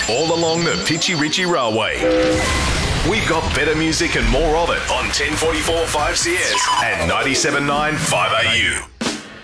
all along the Pitchy Ritchie Railway. We've got better music and more of it on 1044 5CS and 97.9 5AU.